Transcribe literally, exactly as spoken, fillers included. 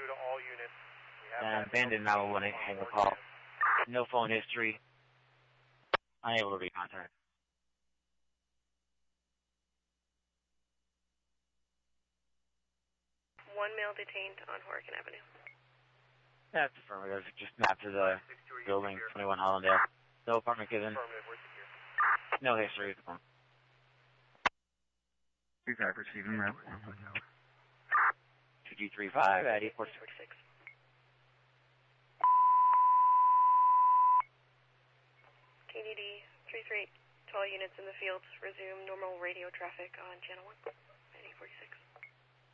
Avenue to all units. Uh, abandoned nine one one single call. No phone history. Unable to reach contact. One male detained on Horicon Avenue. That's affirmative. Just mapped to the building, twenty-one Hollandale. No apartment given. No history. three five receiving route. two G three five at eight four six. K D D three three eight to all units in the field. Resume normal radio traffic on channel one.